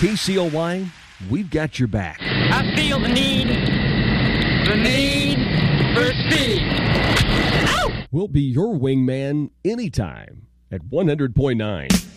KCOY, we've got your back. I feel the need for speed. Ow! We'll be your wingman anytime at 100.9.